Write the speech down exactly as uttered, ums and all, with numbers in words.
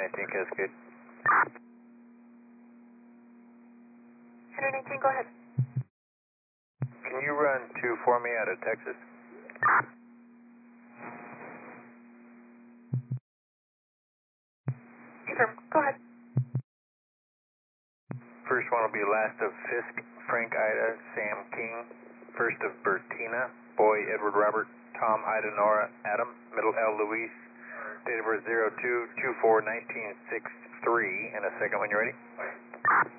nineteen, Cascade. one nineteen, go ahead. Can you run two for me out of Texas? Confirm, go ahead. First one will be last of Fisk, Frank Ida, Sam King. First of Bertina, Boy, Edward Robert, Tom, Ida, Nora, Adam. Middle L, Luis. Date of birth zero two two four nineteen sixty-three. And a second when you're ready.